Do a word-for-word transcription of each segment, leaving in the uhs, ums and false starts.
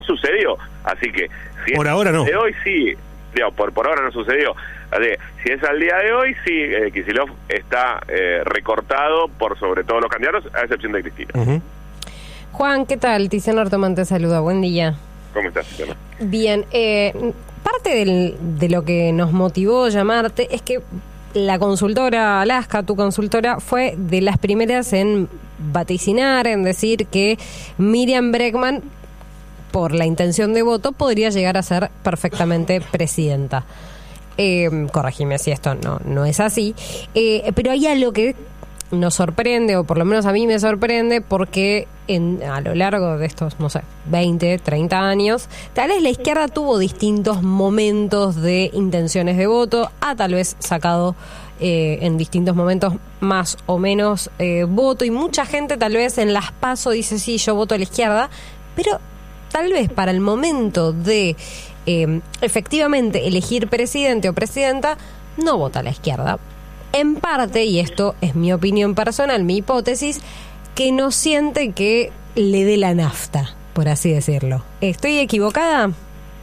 sucedió, así que si por es ahora no. de hoy sí, digamos, por, por ahora no sucedió. Así que, si es al día de hoy, sí, eh, Kicillof está eh, recortado por sobre todos los candidatos, a excepción de Cristina. Uh-huh. Juan, ¿qué tal? Tiziana Ortman te saluda, buen día. ¿Cómo estás, Tiziana? Bien, eh, parte del, de lo que nos motivó llamarte es que la consultora Alaska, tu consultora, fue de las primeras en vaticinar, en decir que Miriam Bregman, por la intención de voto, podría llegar a ser perfectamente presidenta. Eh, corregime si esto no, no es así. Eh, pero hay algo que nos sorprende, o por lo menos a mí me sorprende, porque en, a lo largo de estos, no sé, veinte, treinta años, tal vez la izquierda tuvo distintos momentos de intenciones de voto, ha tal vez sacado eh, en distintos momentos más o menos eh, voto, y mucha gente tal vez en las PASO dice, sí, yo voto a la izquierda, pero tal vez para el momento de eh, efectivamente elegir presidente o presidenta, no vota a la izquierda. En parte, y esto es mi opinión personal, mi hipótesis, que no siente que le dé la nafta, por así decirlo. ¿Estoy equivocada?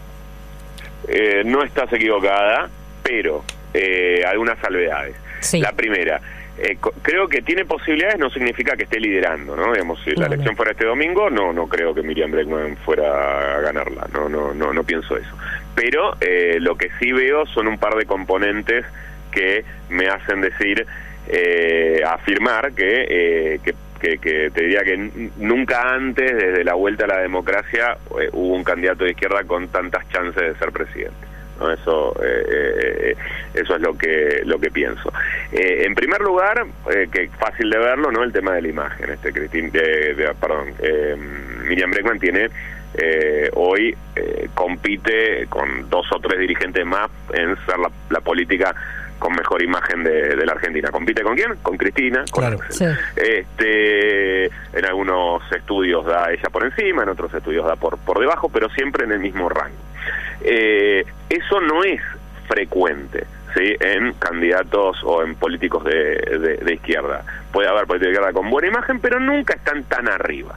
Eh, no estás equivocada, pero eh, algunas salvedades. Sí. La primera, eh, co- creo que tiene posibilidades, no significa que esté liderando, ¿no? Digamos, si No, la elección no. fuera este domingo, no no creo que Miriam Bregman fuera a ganarla, no no no no pienso eso. Pero eh, lo que sí veo son un par de componentes que me hacen decir, eh, afirmar que, eh, que, que, que te diría que n- nunca antes, desde la vuelta a la democracia, eh, hubo un candidato de izquierda con tantas chances de ser presidente, ¿no? Eso eh, eh, eso es lo que lo que pienso. Eh, en primer lugar, eh, que fácil de verlo, ¿no? El tema de la imagen. Este Cristina, de, de, perdón, eh, Miriam Bregman tiene Eh, hoy eh, compite con dos o tres dirigentes más en ser la, la política con mejor imagen de, de la Argentina. ¿Compite con quién? Con Cristina. Con Claro. Axel. Sí. Este, en algunos estudios da ella por encima, en otros estudios da por, por debajo, pero siempre en el mismo rango. Eh, eso no es frecuente, ¿sí? En candidatos o en políticos de, de, de izquierda. Puede haber políticos de izquierda con buena imagen, pero nunca están tan arriba.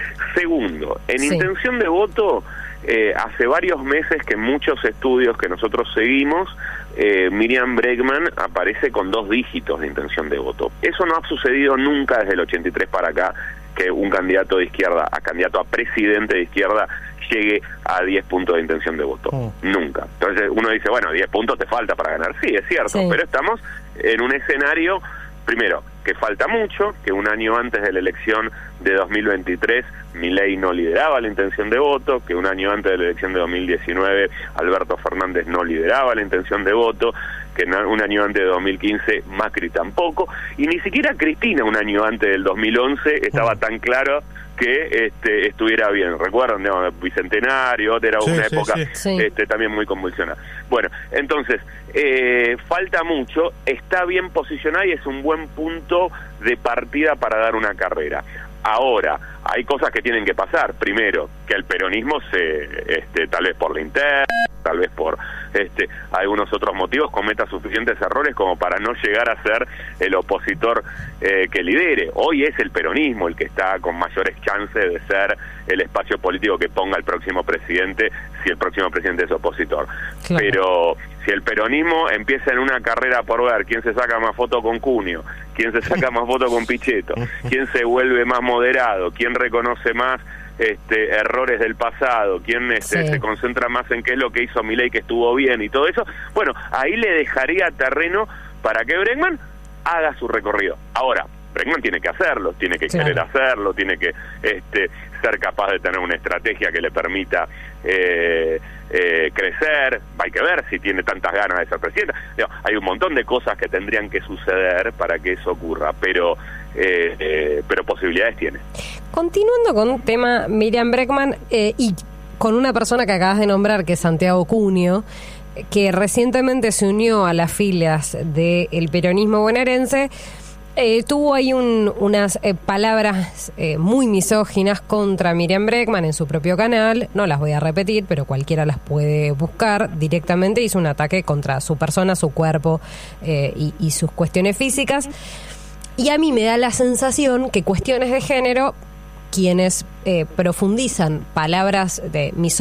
Segundo, en Sí. intención de voto, eh, hace varios meses que en muchos estudios que nosotros seguimos, eh, Miriam Bregman aparece con dos dígitos de intención de voto. Eso no ha sucedido nunca desde el ochenta y tres para acá, que un candidato de izquierda, a candidato a presidente de izquierda, llegue a diez puntos de intención de voto. Oh. Nunca. Entonces uno dice, bueno, diez puntos te falta para ganar. Sí, es cierto, Sí. pero estamos en un escenario, primero, que falta mucho, que un año antes de la elección de dos mil veintitrés Milei no lideraba la intención de voto, que un año antes de la elección de dos mil diecinueve Alberto Fernández no lideraba la intención de voto, que un año antes de dos mil quince Macri tampoco, y ni siquiera Cristina un año antes del dos mil once estaba tan claro que este, estuviera bien. ¿Recuerdan? Digamos, Bicentenario, era Sí, una sí, época sí. Sí. Este, también muy convulsionada. Bueno, entonces, eh, falta mucho, está bien posicionada y es un buen punto de partida para dar una carrera. Ahora, hay cosas que tienen que pasar. Primero, que el peronismo se, este, tal vez por la interna, tal vez por este, algunos otros motivos, cometa suficientes errores como para no llegar a ser el opositor eh, que lidere. Hoy es el peronismo el que está con mayores chances de ser el espacio político que ponga el próximo presidente, si el próximo presidente es opositor. Claro. Pero si el peronismo empieza en una carrera por ver quién se saca más foto con Cunio, quién se saca más foto con Pichetto, quién se vuelve más moderado, quién reconoce más este, errores del pasado, quién este, Sí. se concentra más en qué es lo que hizo Milei que estuvo bien y todo eso, bueno, ahí le dejaría terreno para que Bregman haga su recorrido. Ahora, Bregman tiene que hacerlo, tiene que Claro. querer hacerlo, tiene que este, ser capaz de tener una estrategia que le permita eh, eh, crecer. Hay que ver si tiene tantas ganas de ser presidenta. Digo, hay un montón de cosas que tendrían que suceder para que eso ocurra, pero eh, eh, pero posibilidades tiene. Continuando con un tema Miriam Bregman eh, y con una persona que acabas de nombrar, que es Santiago Cunio, que recientemente se unió a las filas del peronismo bonaerense, eh, tuvo ahí un, unas eh, palabras eh, muy misóginas contra Miriam Bregman en su propio canal. No las voy a repetir, pero cualquiera las puede buscar. Directamente hizo un ataque contra su persona, su cuerpo eh, y, y sus cuestiones físicas. Y a mí me da la sensación que cuestiones de género quienes eh, profundizan palabras de